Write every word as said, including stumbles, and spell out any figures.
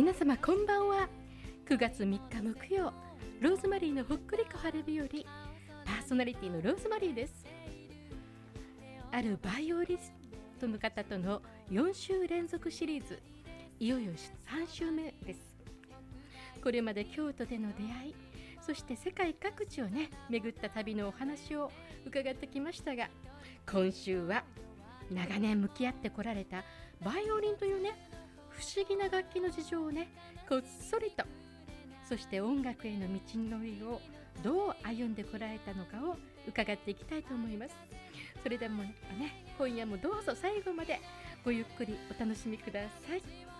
皆様こんばんは。くがつみっか木曜、ローズマリーのほっくり小春日和、パーソナリティのローズマリーです。あるバイオリストの方とのよん週連続シリーズ、いよいよさん週目です。これまで京都での出会い、そして世界各地をね巡った旅のお話を伺ってきましたが、今週は長年向き合ってこられたバイオリンというね不思議な楽器の事情をねこっそりと、そして音楽への道のりをどう歩んでこられたのかを伺っていきたいと思います。それでもね、今夜もどうぞ最後までごゆっくりお楽しみください。